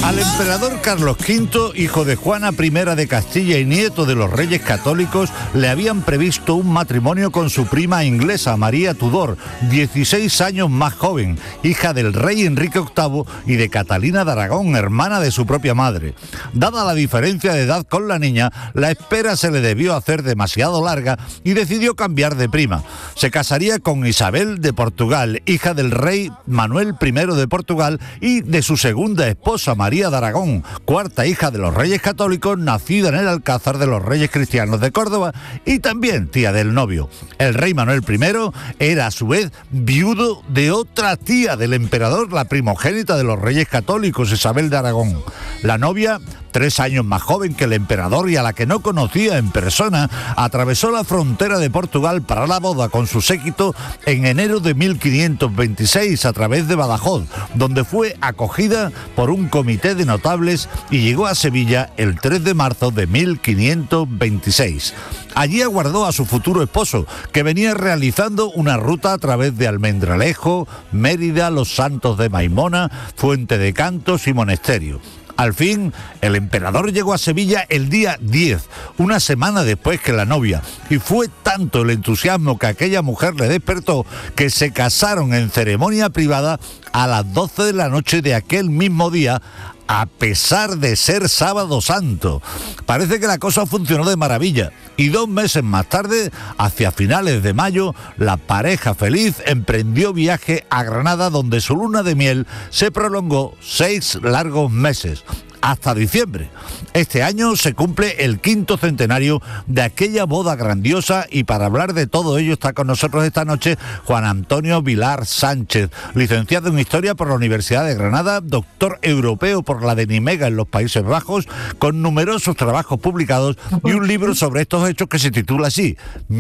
Al emperador Carlos V, hijo de Juana I de Castilla y nieto de los reyes católicos, le habían previsto un matrimonio con su prima inglesa, María Tudor, 16 años más joven, hija del rey Enrique VIII y de Catalina de Aragón, hermana de su propia madre. Dada la diferencia de edad con la niña, la espera se le debió hacer demasiado larga y decidió cambiar de prima. Se casaría con Isabel de Portugal, hija del rey Manuel I de Portugal y de su segunda esposa, María de Aragón, cuarta hija de los reyes católicos, nacida en el Alcázar de los Reyes Cristianos de Córdoba y también tía del novio. El rey Manuel I era a su vez viudo de otra tía del emperador, la primogénita de los reyes católicos, Isabel de Aragón. La novia, 3 años más joven que el emperador y a la que no conocía en persona, atravesó la frontera de Portugal para la boda con su séquito en enero de 1526 a través de Badajoz, donde fue acogida por un comité de notables y llegó a Sevilla el 3 de marzo de 1526. Allí aguardó a su futuro esposo, que venía realizando una ruta a través de Almendralejo, Mérida, Los Santos de Maimona, Fuente de Cantos y Monesterio. Al fin, el emperador llegó a Sevilla el día 10, una semana después que la novia, y fue tanto el entusiasmo que aquella mujer le despertó que se casaron en ceremonia privada a las 12 de la noche de aquel mismo día, a pesar de ser sábado santo. Parece que la cosa funcionó de maravilla y 2 meses más tarde, hacia finales de mayo, la pareja feliz emprendió viaje a Granada, donde su luna de miel se prolongó 6 largos meses, hasta diciembre. Este año se cumple el 5º centenario de aquella boda grandiosa y para hablar de todo ello está con nosotros esta noche Juan Antonio Vilar Sánchez, licenciado en Historia por la Universidad de Granada, doctor europeo por la de Nimega en los Países Bajos, con numerosos trabajos publicados y un libro sobre estos hechos que se titula así,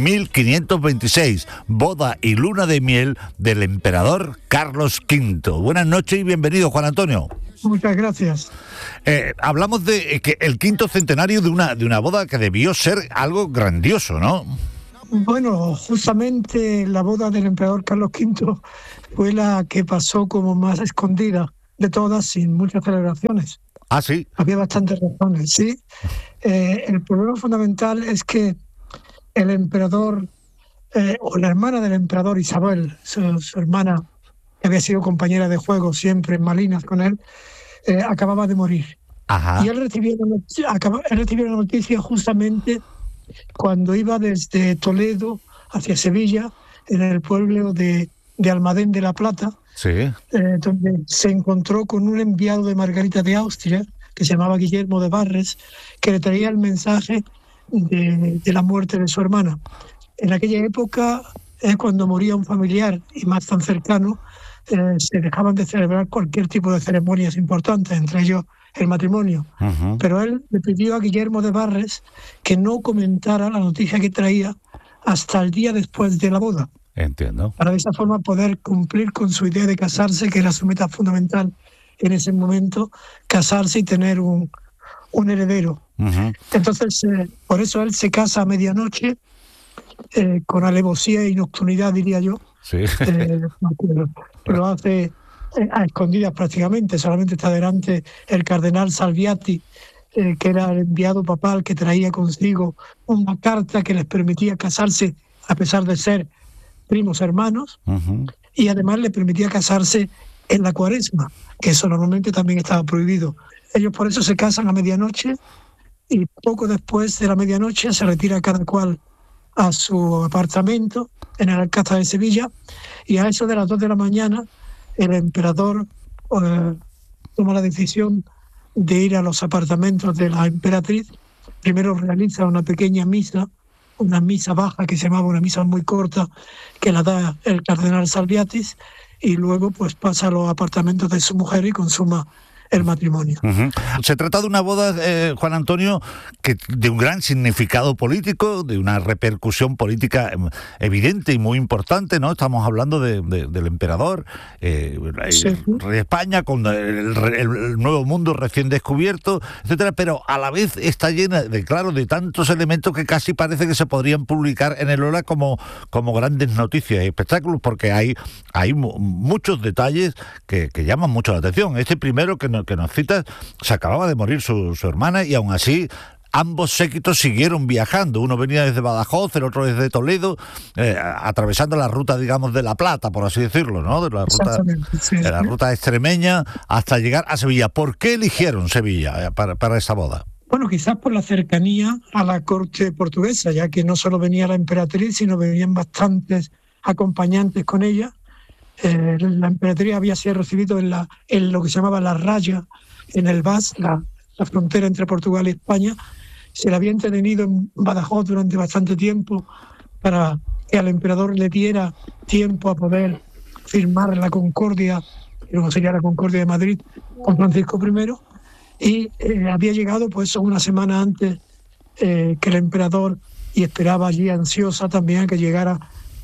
1526, boda y luna de miel del emperador Carlos V. Buenas noches y bienvenido, Juan Antonio. Muchas gracias. Hablamos de que el 5º centenario de una boda que debió ser algo grandioso, ¿no? Bueno, justamente la boda del emperador Carlos V fue la que pasó como más escondida de todas, sin muchas celebraciones. Ah, sí. Había bastantes razones, sí. El problema fundamental es que el emperador, o la hermana del emperador, Isabel, su hermana, que había sido compañera de juego siempre en Malinas con él, acababa de morir. Ajá. Y él recibió la noticia justamente cuando iba desde Toledo hacia Sevilla, en el pueblo de Almadén de la Plata, sí, donde se encontró con un enviado de Margarita de Austria, que se llamaba Guillermo de Barres, que le traía el mensaje de la muerte de su hermana. En aquella época, cuando moría un familiar, y más tan cercano, se dejaban de celebrar cualquier tipo de ceremonias importantes, entre ellos el matrimonio. Uh-huh. Pero él le pidió a Guillermo de Barres que no comentara la noticia que traía hasta el día después de la boda. Entiendo. Para de esa forma poder cumplir con su idea de casarse, que era su meta fundamental en ese momento, casarse y tener un heredero. Uh-huh. Entonces, por eso él se casa a medianoche, con alevosía y nocturnidad, diría yo. Sí. Lo hace a escondidas prácticamente. Solamente está delante el cardenal Salviati, que era el enviado papal que traía consigo una carta que les permitía casarse a pesar de ser primos hermanos. Uh-huh. Y además le permitía casarse en la Cuaresma, que eso normalmente también estaba prohibido. Ellos por eso se casan a medianoche y poco después de la medianoche se retira cada cual a su apartamento en el Alcázar de Sevilla, y a eso de las 2 de la mañana el emperador toma la decisión de ir a los apartamentos de la emperatriz. Primero realiza una pequeña misa, una misa baja que se llamaba una misa muy corta, que la da el cardenal Salviatis, y luego pues pasa a los apartamentos de su mujer y consuma el matrimonio. Uh-huh. Se trata de una boda, Juan Antonio, que de un gran significado político, de una repercusión política evidente y muy importante, ¿no? Estamos hablando del emperador, sí, el rey de España, con el nuevo mundo recién descubierto, etcétera, pero a la vez está llena de tantos elementos que casi parece que se podrían publicar en el Hora como grandes noticias y espectáculos, porque hay muchos detalles que llaman mucho la atención. Este primero que que nos citas, se acababa de morir su hermana y aún así ambos séquitos siguieron viajando. Uno venía desde Badajoz, el otro desde Toledo, atravesando la ruta, digamos, de La Plata, por así decirlo, ¿no? De la ruta extremeña hasta llegar a Sevilla. ¿Por qué eligieron Sevilla para esa boda? Bueno, quizás por la cercanía a la corte portuguesa, ya que no solo venía la emperatriz, sino venían bastantes acompañantes con ella. La emperatriz había sido recibida en lo que se llamaba la Raya, en el Bas, la frontera entre Portugal y España. Se le había entretenido en Badajoz durante bastante tiempo para que al emperador le diera tiempo a poder firmar la Concordia, que luego sería la Concordia de Madrid, con Francisco I, y había llegado pues una semana antes que el emperador, y esperaba allí ansiosa también a que llegara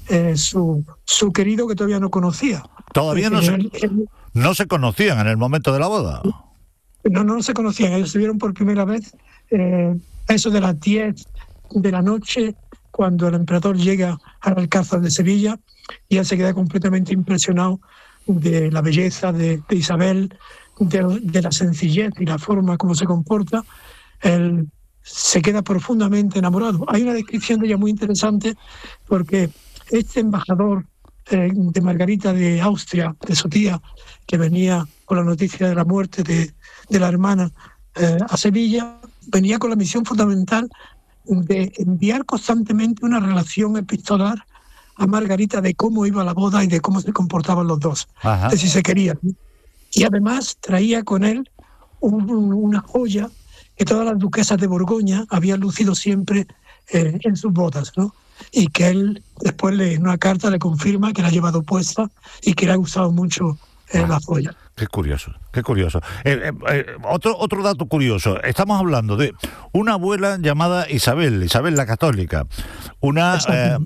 su querido, que todavía no conocía. Todavía no se conocían en el momento de la boda. No se conocían, ellos se vieron por primera vez a eso de las 10 de la noche, cuando el emperador llega al Alcázar de Sevilla, y él se queda completamente impresionado de la belleza de Isabel, de la sencillez y la forma como se comporta. Él se queda profundamente enamorado. Hay una descripción de ella muy interesante, porque este embajador de Margarita de Austria, de su tía, que venía con la noticia de la muerte de la hermana a Sevilla, venía con la misión fundamental de enviar constantemente una relación epistolar a Margarita de cómo iba la boda y de cómo se comportaban los dos, de si se querían. Y además traía con él una joya que todas las duquesas de Borgoña habían lucido siempre en sus bodas, ¿no? Y que él después en una carta le confirma que la ha llevado puesta y que le ha gustado mucho la joya. Qué curioso, qué curioso. Otro dato curioso. Estamos hablando de una abuela llamada Isabel la Católica, una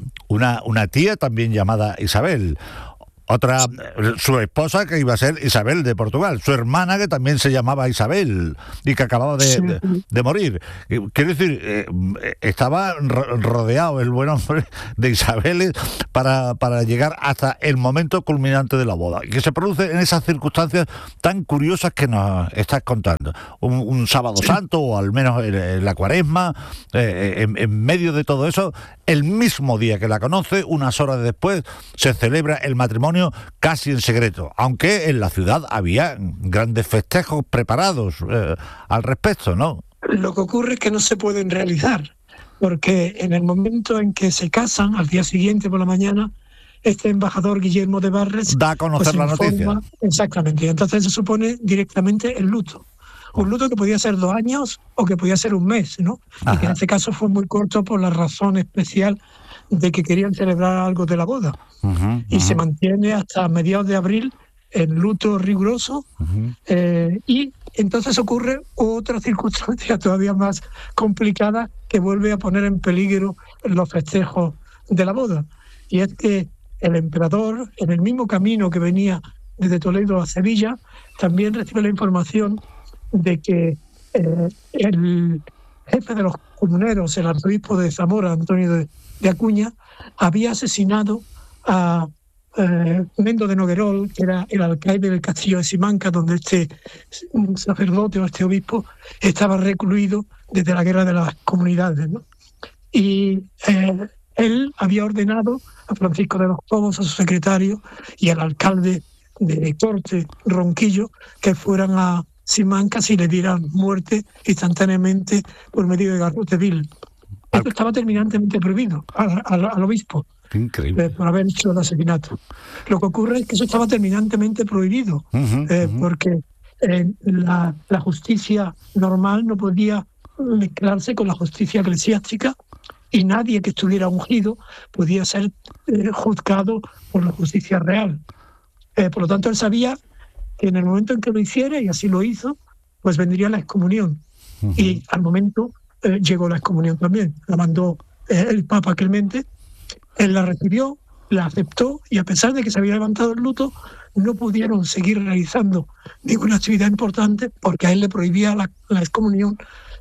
tía también llamada Isabel, otra, su esposa, que iba a ser Isabel de Portugal, su hermana, que también se llamaba Isabel y que acababa de morir. Quiero decir, estaba rodeado el buen hombre de Isabeles para llegar hasta el momento culminante de la boda, que se produce en esas circunstancias tan curiosas que nos estás contando. Un sábado santo, o al menos en la Cuaresma, en medio de todo eso, el mismo día que la conoce, unas horas después, se celebra el matrimonio casi en secreto, aunque en la ciudad había grandes festejos preparados al respecto, ¿no? Lo que ocurre es que no se pueden realizar, porque en el momento en que se casan, al día siguiente por la mañana, este embajador Guillermo de Barres da a conocer la noticia. Exactamente, y entonces se supone directamente el luto. Un luto que podía ser 2 años o que podía ser un mes, ¿no? Y que en este caso fue muy corto por la razón especial de que querían celebrar algo de la boda. Y se mantiene hasta mediados de abril el luto riguroso. Y entonces ocurre otra circunstancia todavía más complicada que vuelve a poner en peligro los festejos de la boda. Y es que el emperador, en el mismo camino que venía desde Toledo a Sevilla, también recibe la información de que el jefe de los comuneros, el arzobispo de Zamora, Antonio de Acuña, había asesinado a Mendo de Noguerol, que era el alcaide del castillo de Simancas, donde este sacerdote o este obispo estaba recluido desde la guerra de las comunidades, ¿no? Y él había ordenado a Francisco de los Cobos, a su secretario, y al alcalde de Corte, Ronquillo, que fueran a Simancas y le dieran muerte instantáneamente por medio de garrote vil. Esto estaba terminantemente prohibido al obispo. Increíble. Por haber hecho el asesinato. Lo que ocurre es que eso estaba terminantemente prohibido, porque la justicia normal no podía mezclarse con la justicia eclesiástica, y nadie que estuviera ungido podía ser juzgado por la justicia real. Por lo tanto, él sabía que en el momento en que lo hiciera, y así lo hizo, pues vendría la excomunión. Y al momento llegó la excomunión también. La mandó el Papa Clemente. Él la recibió, la aceptó, y a pesar de que se había levantado el luto, no pudieron seguir realizando ninguna actividad importante, porque a él le prohibía la excomunión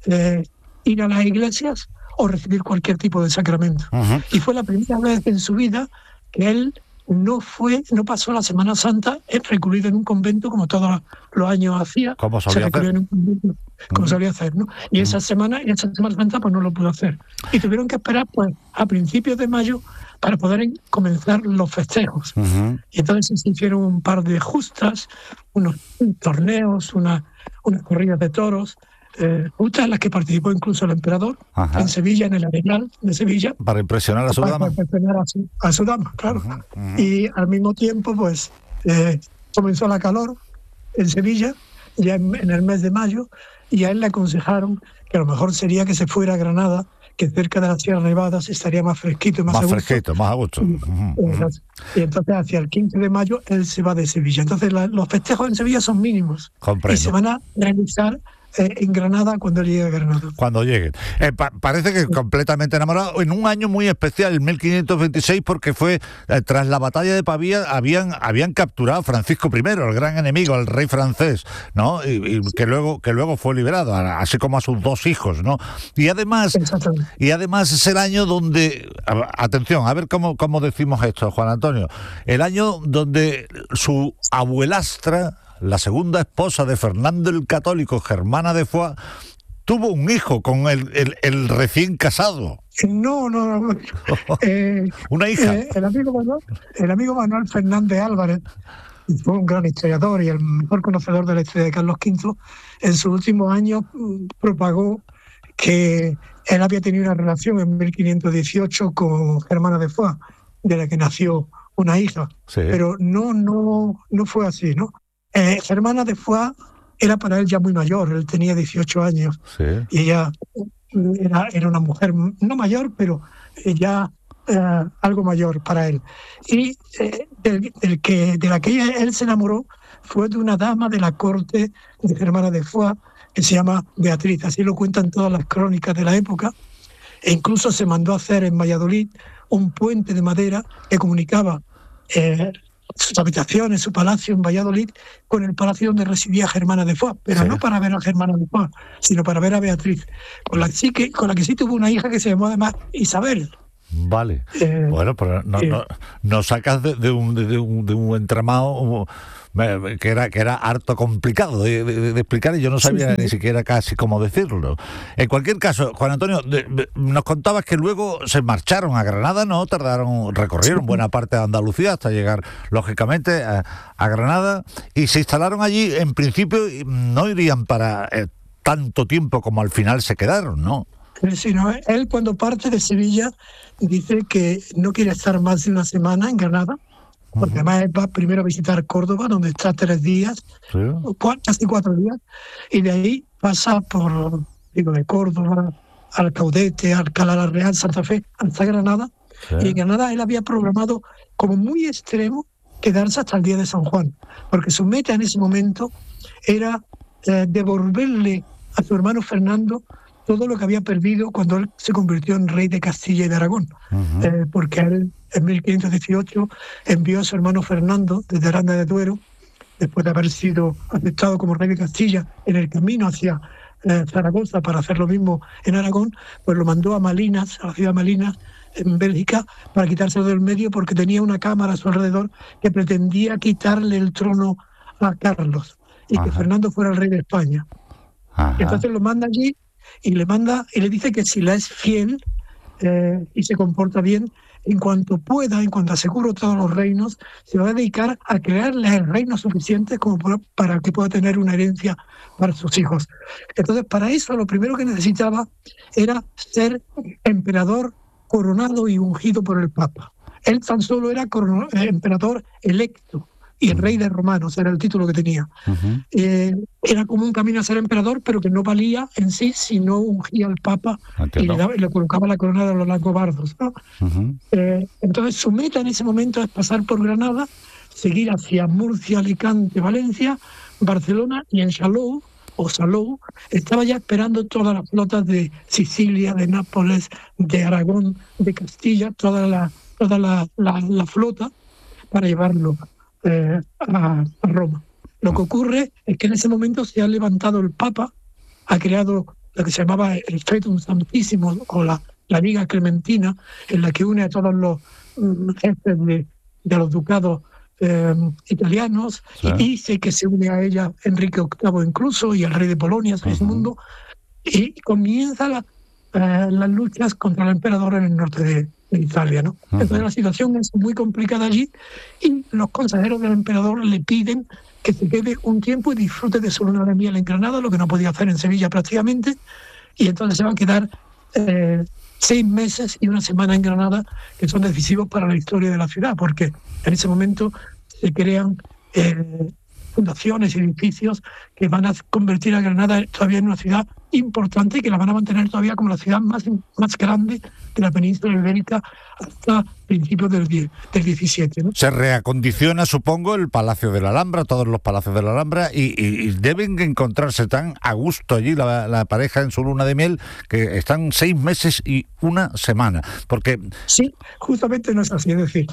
ir a las iglesias o recibir cualquier tipo de sacramento. Y fue la primera vez en su vida que él no pasó la Semana Santa recluido en un convento como todos los años hacía. Como solía hacer. En un convento, como solía hacer, ¿no? Y esa Semana Santa pues no lo pudo hacer. Y tuvieron que esperar pues a principios de mayo para poder comenzar los festejos. Y entonces se hicieron un par de justas, unos torneos, unas corridas de toros, justas en las que participó incluso el emperador, en Sevilla, en el Arenal de Sevilla. Para impresionar a su dama. Para impresionar a su dama, claro. Y al mismo tiempo, pues, comenzó la calor en Sevilla, ya en el mes de mayo, y a él le aconsejaron que a lo mejor sería que se fuera a Granada, que cerca de las Sierras Nevadas estaría más fresquito y más a gusto. Fresquito, más a gusto. Y entonces hacia el 15 de mayo él se va de Sevilla. Entonces los festejos en Sevilla son mínimos. Comprendo. Y se van a realizar en Granada cuando llegue a Granada. Cuando llegue. Parece que completamente enamorado, en un año muy especial, el 1526, porque fue tras la batalla de Pavía, habían capturado a Francisco I, el gran enemigo, el rey francés, ¿no? Y que luego fue liberado, así como a sus dos hijos, ¿no? Y además es el año donde, atención, a ver cómo decimos esto, Juan Antonio, el año donde su abuelastra, la segunda esposa de Fernando el Católico, Germana de Foix, tuvo un hijo con el recién casado. No. Una hija. El amigo Manuel Fernández Álvarez, fue un gran historiador y el mejor conocedor de la historia de Carlos V, en sus últimos años propagó que él había tenido una relación en 1518 con Germana de Foix, de la que nació una hija. Sí. Pero no fue así, ¿no? Germana de Foix era para él ya muy mayor, él tenía 18 años, sí. Y ella era una mujer no mayor, pero ya algo mayor para él. Y de la que él se enamoró fue de una dama de la corte de Germana de Foix, que se llama Beatriz, así lo cuentan todas las crónicas de la época, e incluso se mandó a hacer en Valladolid un puente de madera que comunicaba sus habitaciones, su palacio en Valladolid, con el palacio donde residía Germana de Foix, pero sí. No para ver a Germana de Foix, sino para ver a Beatriz, con la que sí tuvo una hija que se llamó además Isabel. Vale. Bueno, pero no sacas de un entramado que era harto complicado de explicar, y yo no sabía ni siquiera casi cómo decirlo. En cualquier caso, Juan Antonio, nos contabas que luego se marcharon a Granada, ¿no? Recorrieron buena parte de Andalucía hasta llegar, lógicamente, a Granada, y se instalaron allí. En principio no irían para tanto tiempo como al final se quedaron, ¿no? Sino él, cuando parte de Sevilla, dice que no quiere estar más de una semana en Granada, porque además él va primero a visitar Córdoba, donde está 3 días, ¿sí? Casi 4 días, y de ahí pasa de Córdoba, al Caudete, Alcalá la Real, Santa Fe, hasta Granada. Sí. Y en Granada él había programado como muy extremo quedarse hasta el día de San Juan, porque su meta en ese momento era devolverle a su hermano Fernando todo lo que había perdido cuando él se convirtió en rey de Castilla y de Aragón, porque él en 1518 envió a su hermano Fernando desde Aranda de Duero, después de haber sido aceptado como rey de Castilla, en el camino hacia Zaragoza para hacer lo mismo en Aragón, pues lo mandó a Malinas, a la ciudad de Malinas, en Bélgica, para quitárselo del medio, porque tenía una cámara a su alrededor que pretendía quitarle el trono a Carlos y que Fernando fuera el rey de España. Entonces lo manda allí y le dice que si la es fiel y se comporta bien, en cuanto pueda, en cuanto asegure todos los reinos, se va a dedicar a crearle el reino suficiente como para que pueda tener una herencia para sus hijos. Entonces, para eso lo primero que necesitaba era ser emperador coronado y ungido por el Papa. Él tan solo era emperador electo, y el rey de romanos era el título que tenía. Era como un camino a ser emperador, pero que no valía en sí si no ungía al Papa y le colocaba la corona de los langobardos, ¿no? Entonces su meta en ese momento es pasar por Granada, seguir hacia Murcia, Alicante, Valencia, Barcelona, y en Salou estaba ya esperando todas las flotas de Sicilia, de Nápoles, de Aragón, de Castilla, toda la flota para llevarlo a Roma. Lo que ocurre es que en ese momento se ha levantado el Papa, ha creado lo que se llamaba el Fetum Santísimo, o la Liga Clementina, en la que une a todos los jefes de los ducados italianos, Sí. y sé que se une a ella Enrique VIII incluso, y el rey de Polonia, Segismundo, y comienza las luchas contra el emperador en el norte de Italia, ¿no? Entonces la situación es muy complicada allí, y los consejeros del emperador le piden que se quede un tiempo y disfrute de su luna de miel en Granada, lo que no podía hacer en Sevilla prácticamente, y entonces se va a quedar 6 meses y 1 semana en Granada, que son decisivos para la historia de la ciudad, porque en ese momento se crean fundaciones y edificios que van a convertir a Granada todavía en una ciudad importante, y que la van a mantener todavía como la ciudad más grande de la península ibérica hasta principios del 17, ¿no? Se reacondiciona, supongo, el Palacio de la Alhambra, todos los palacios de la Alhambra, y deben encontrarse tan a gusto allí la pareja en su luna de miel, que están 6 meses y 1 semana. Porque sí, justamente no es así. Es decir,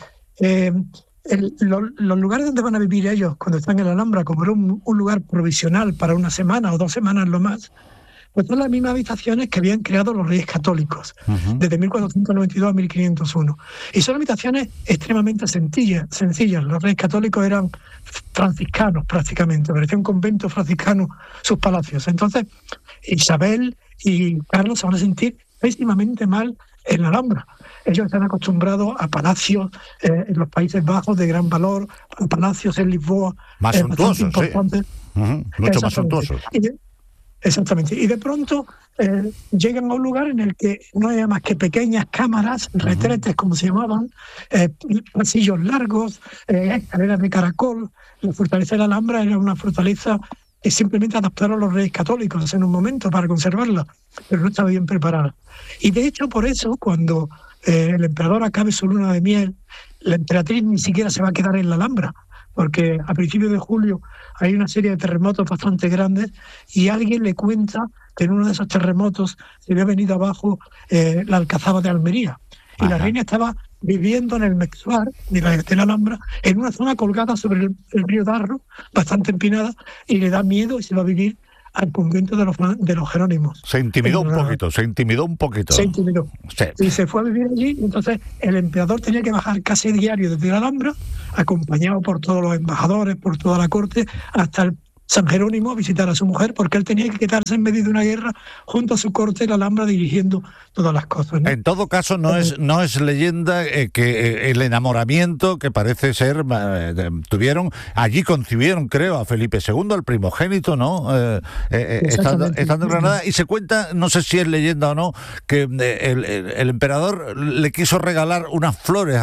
los lugares donde van a vivir ellos cuando están en la Alhambra, como era un lugar provisional para 1 semana o 2 semanas lo más, pues son las mismas habitaciones que habían creado los reyes católicos desde 1492 a 1501. Y son habitaciones extremadamente sencillas. Los reyes católicos eran franciscanos prácticamente, parecía un convento franciscano sus palacios. Entonces, Isabel y Carlos se van a sentir pésimamente mal en la Alhambra. Ellos están acostumbrados a palacios en los Países Bajos de gran valor, a palacios en Lisboa más suntuosos, importantes. Mucho más suntuosos. Exactamente. Y de pronto llegan a un lugar en el que no hay más que pequeñas cámaras, retretes como se llamaban, pasillos largos, escaleras de caracol. La fortaleza de la Alhambra era una fortaleza que simplemente adaptaron los reyes católicos en un momento para conservarla, pero no estaba bien preparada. Y de hecho, por eso, cuando el emperador acabe su luna de miel, la emperatriz ni siquiera se va a quedar en la Alhambra, porque a principios de julio hay una serie de terremotos bastante grandes, y alguien le cuenta que en uno de esos terremotos se había venido abajo la Alcazaba de Almería. Y la reina estaba viviendo en el Mexuar de la Alhambra, en una zona colgada sobre el río Darro, bastante empinada, y le da miedo y se va a vivir al convento de los Jerónimos. Se intimidó un poquito. Se intimidó. Sí. Y se fue a vivir allí. Entonces el emperador tenía que bajar casi diario desde la Alhambra, acompañado por todos los embajadores, por toda la corte, hasta el San Jerónimo a visitar a su mujer, porque él tenía que quedarse en medio de una guerra junto a su corte en la Alhambra dirigiendo todas las cosas, ¿no? En todo caso, no es leyenda que el enamoramiento que parece ser tuvieron, allí concibieron, creo, a Felipe II, al primogénito, ¿no? Estando en Granada, y se cuenta, no sé si es leyenda o no, que el emperador le quiso regalar unas flores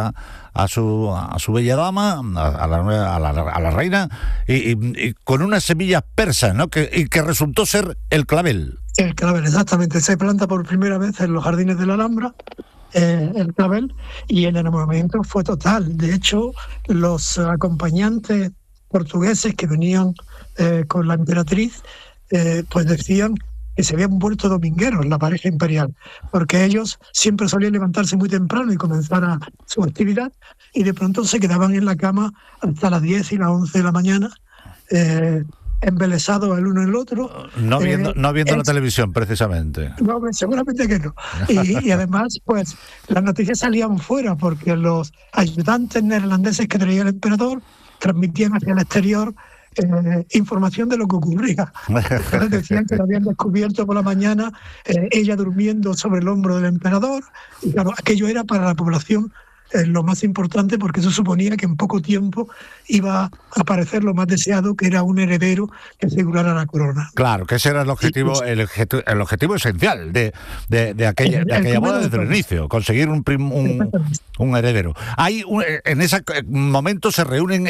a su bella dama, a la reina, y con unas semillas persas, ¿no? Que resultó ser el clavel. El clavel, exactamente. Se planta por primera vez en los jardines de la Alhambra el clavel, y el enamoramiento fue total. De hecho, los acompañantes portugueses que venían con la emperatriz, pues decían que se habían vuelto domingueros, la pareja imperial, porque ellos siempre solían levantarse muy temprano y comenzar su actividad, y de pronto se quedaban en la cama hasta las 10 y las 11 de la mañana, embelesados el uno en el otro. No viendo la televisión, precisamente. No, seguramente que no. Y además, pues, las noticias salían fuera, porque los ayudantes neerlandeses que traía el emperador transmitían hacia el exterior información de lo que ocurría. Entonces decían que lo habían descubierto por la mañana, ella durmiendo sobre el hombro del emperador, y claro, aquello era para la población lo más importante, porque eso suponía que en poco tiempo iba a aparecer lo más deseado, que era un heredero que asegurara la corona. Claro, que ese era el objetivo, el objetivo esencial de aquella boda desde el inicio, conseguir un heredero. En ese momento se reúnen,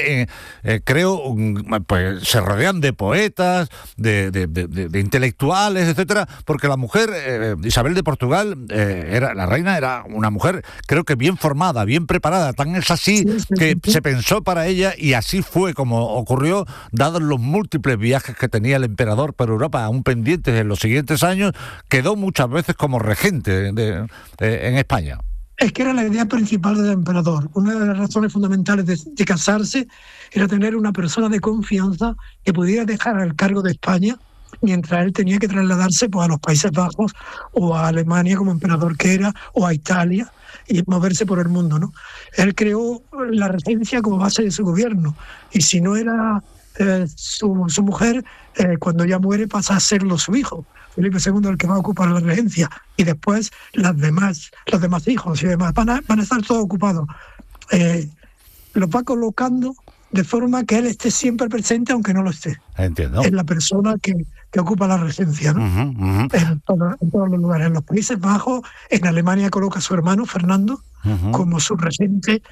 pues se rodean de poetas, de intelectuales, etcétera, porque la mujer, Isabel de Portugal, la reina era una mujer, creo que bien formada, bien preparada, tan es así que se pensó para ella, y así fue como ocurrió, dados los múltiples viajes que tenía el emperador por Europa, aún pendientes en los siguientes años. Quedó muchas veces como regente en España. Es que era la idea principal del emperador. Una de las razones fundamentales de casarse era tener una persona de confianza que pudiera dejar al cargo de España mientras él tenía que trasladarse pues, a los Países Bajos o a Alemania como emperador que era, o a Italia, y moverse por el mundo, ¿no? Él creó la regencia como base de su gobierno, y si no era su mujer, cuando ya muere pasa a serlo su hijo, Felipe II, el que va a ocupar la regencia, y después los demás hijos y demás van a estar todos ocupados. Los va colocando de forma que él esté siempre presente, aunque no lo esté. Entiendo. Es la persona que ocupa la regencia, ¿no? En todos los lugares. En los Países Bajos, en Alemania coloca a su hermano Fernando como su regente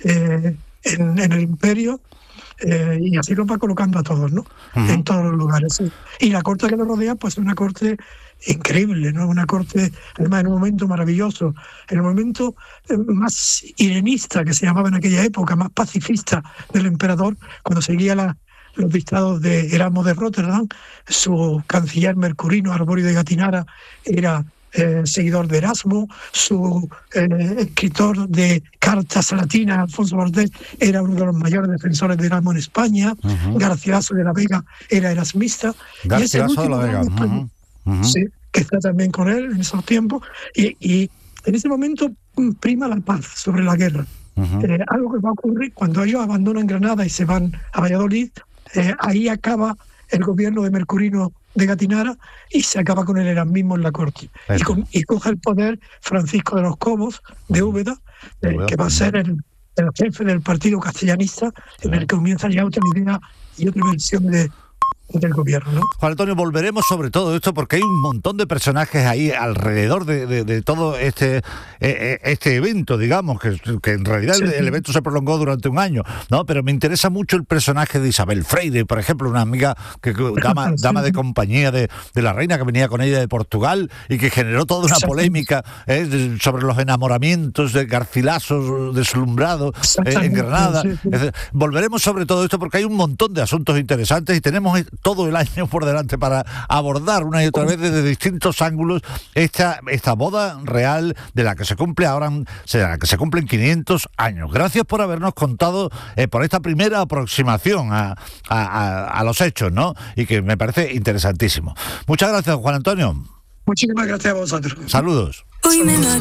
en el imperio, y así lo va colocando a todos, ¿no? En todos los lugares. Sí. Y la corte que lo rodea, pues es una corte increíble, ¿no? Una corte, además, en un momento maravilloso, en el momento más irenista que se llamaba en aquella época, más pacifista del emperador, cuando seguía los dictados de Erasmo de Rotterdam. Su canciller Mercurino Arborio de Gatinara era seguidor de Erasmo, su escritor de cartas latinas, Alfonso Bordés, era uno de los mayores defensores de Erasmo en España. Garcilaso de la Vega era erasmista. Garcilaso de la Vega. Sí, que está también con él en esos tiempos, y en ese momento prima la paz sobre la guerra. Algo que va a ocurrir cuando ellos abandonan Granada y se van a Valladolid. Ahí acaba el gobierno de Mercurino de Gatinara y se acaba con el erasmismo en la corte. Y coge el poder Francisco de los Cobos de Úbeda, que va a ser el jefe del partido castellanista, en el que comienza ya otra idea y otra versión del gobierno, ¿no? Juan Antonio, volveremos sobre todo esto porque hay un montón de personajes ahí alrededor de todo este evento, digamos, que en realidad el evento se prolongó durante un año, ¿no? Pero me interesa mucho el personaje de Isabel Freire, por ejemplo, una amiga dama de compañía de la reina, que venía con ella de Portugal y que generó toda una polémica sobre los enamoramientos de Garcilaso deslumbrado en Granada. Volveremos sobre todo esto porque hay un montón de asuntos interesantes y tenemos todo el año por delante para abordar una y otra vez desde distintos ángulos esta boda real de la que se cumple ahora, que se cumplen 500 años. Gracias por habernos contado por esta primera aproximación a los hechos, ¿no? Y que me parece interesantísimo. Muchas gracias, Juan Antonio. Muchísimas gracias a vosotros. Saludos. Hoy me